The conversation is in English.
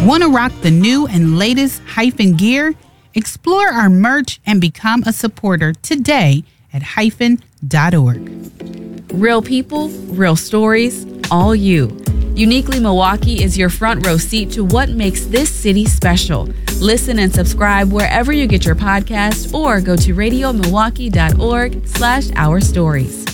Want to rock the new and latest Hyphen gear? Explore our merch and become a supporter today at hyphen.org. Real people, real stories, all you. Uniquely Milwaukee is your front row seat to what makes this city special. Listen and subscribe wherever you get your podcasts or go to radiomilwaukee.org/ourstories.